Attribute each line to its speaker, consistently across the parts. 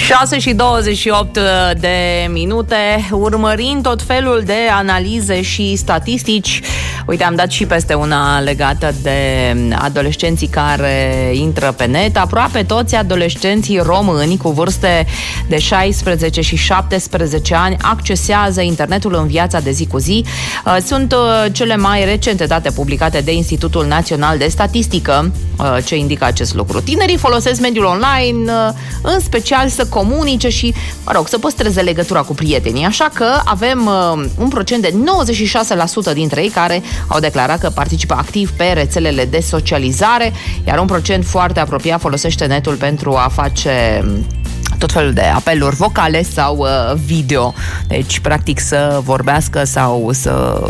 Speaker 1: 6:28 de minute, urmărind tot felul de analize și statistici. Uite, am dat și peste una legată de adolescenții care intră pe net. Aproape toți adolescenții români cu vârste de 16 și 17 ani accesează internetul în viața de zi cu zi. Sunt cele mai recente date publicate de Institutul Național de Statistică ce indică acest lucru. Tinerii folosesc mediul online în special să comunice și, să păstreze legătura cu prietenii. Așa că avem un procent de 96% dintre ei care au declarat că participă activ pe rețelele de socializare, iar un procent foarte apropiat folosește netul pentru a face tot felul de apeluri vocale sau video. Deci, practic, să vorbească sau să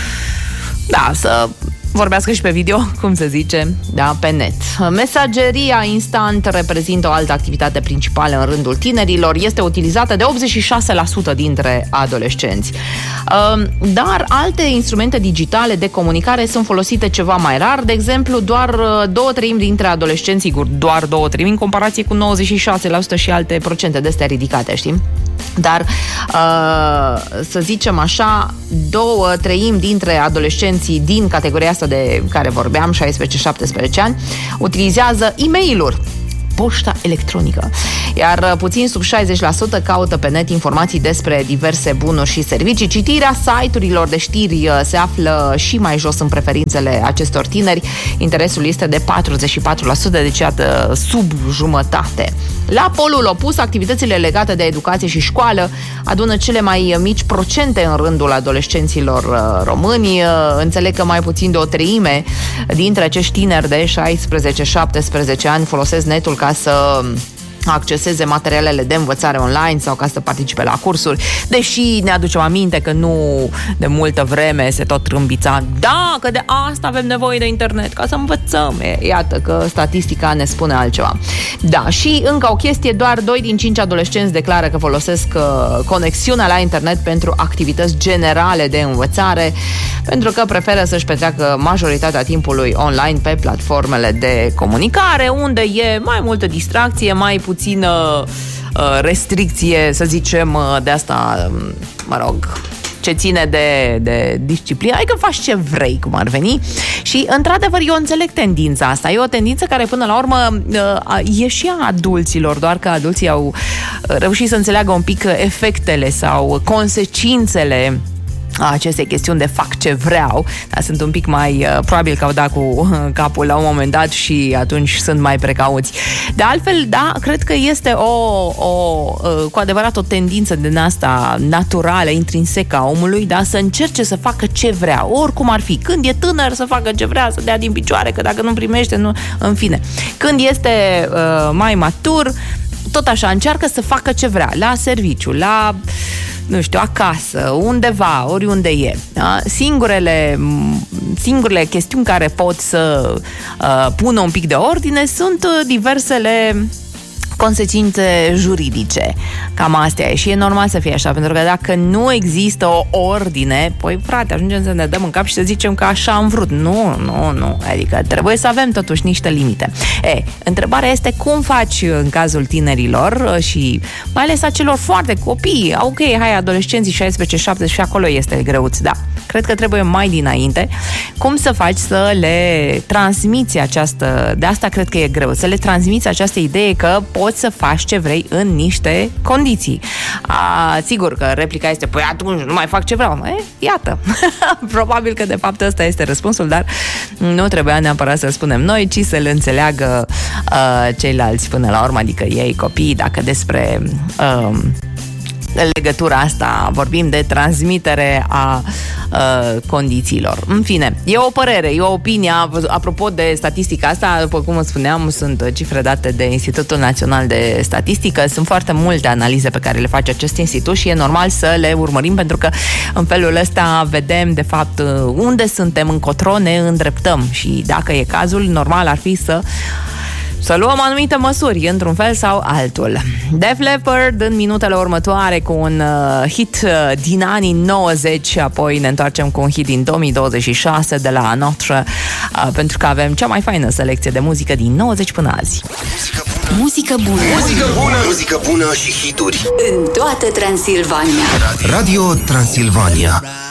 Speaker 1: vorbească și pe video, cum se zice, pe net. Mesageria instant reprezintă o altă activitate principală în rândul tinerilor. Este utilizată de 86% dintre adolescenți. Dar alte instrumente digitale de comunicare sunt folosite ceva mai rar. De exemplu, doar 2/3 dintre adolescenți, sigur, doar 2/3 în comparație cu 96% și alte procente de astea ridicate, știi? Dar, să zicem așa, 2/3 dintre adolescenții din categoria asta de care vorbeam, 16-17 ani, utilizează e-mail-uri, poșta electronică, iar puțin sub 60% caută pe net informații despre diverse bunuri și servicii. Citirea site-urilor de știri se află și mai jos în preferințele acestor tineri. Interesul este de 44%, deci iată, sub jumătate. La polul opus, activitățile legate de educație și școală adună cele mai mici procente în rândul adolescenților români. Înțeleg că mai puțin de 1/3 dintre acești tineri de 16-17 ani folosesc netul ca să acceseze materialele de învățare online sau ca să participe la cursuri, deși ne aducem aminte că nu de multă vreme se tot trâmbița, că de asta avem nevoie de internet, ca să învățăm. Iată că statistica ne spune altceva. Și încă o chestie, doar 2 din 5 adolescenți declară că folosesc conexiunea la internet pentru activități generale de învățare, pentru că preferă să-și petreacă majoritatea timpului online pe platformele de comunicare, unde e mai multă distracție, mai puțină restricție, să zicem, de asta, ce ține de disciplină, adică faci ce vrei, cum ar veni. Și, într-adevăr, eu înțeleg tendința asta. E o tendință care, până la urmă, e și a adulților, doar că adulții au reușit să înțeleagă un pic efectele sau consecințele aceste chestiuni de fac ce vreau, dar sunt un pic mai, probabil că au dat cu capul la un moment dat și atunci sunt mai precauți. De altfel, cred că este cu adevărat o tendință din asta naturală, intrinsecă a omului, să încerce să facă ce vrea, oricum ar fi. Când e tânăr, să facă ce vrea, să dea din picioare, că dacă nu primește, nu, în fine. Când este mai matur, tot așa, încearcă să facă ce vrea, la serviciu, la, acasă, undeva, oriunde e. Singurele chestiuni care pot să pună un pic de ordine sunt diversele consecințe juridice. Cam astea e și e normal să fie așa, pentru că dacă nu există o ordine, frate, ajungem să ne dăm în cap și să zicem că așa am vrut. Nu. Adică trebuie să avem totuși niște limite. Întrebarea este cum faci în cazul tinerilor și mai ales a celor foarte copii. Ok, adolescenții 16-17 și acolo este greuț, cred că trebuie mai dinainte cum să faci să le transmiți de asta cred că e greu, să le transmiți această idee că poți să faci ce vrei în niște condiții. Sigur că replica este, atunci nu mai fac ce vreau. Iată. Probabil că de fapt ăsta este răspunsul, dar nu trebuia neapărat să-l spunem noi, ci să-l înțeleagă ceilalți până la urmă, adică ei, copiii, dacă despre legătura asta vorbim de transmitere a condițiilor. În fine, e o părere, e o opinie. Apropo de statistica asta, după cum îți spuneam, sunt cifre date de Institutul Național de Statistică. Sunt foarte multe analize pe care le face acest institut și e normal să le urmărim, pentru că în felul ăsta vedem de fapt unde suntem, încotro ne îndreptăm și dacă e cazul, normal ar fi să luăm anumite măsuri, într-un fel sau altul. Def Leppard în minutele următoare cu un hit din anii 90, apoi ne întoarcem cu un hit din 2026 de la Notre, pentru că avem cea mai faină selecție de muzică din 90 până azi.
Speaker 2: Muzică bună.
Speaker 3: Muzică bună. Muzică bună și hituri.
Speaker 2: În toată Transilvania.
Speaker 3: Radio Transilvania.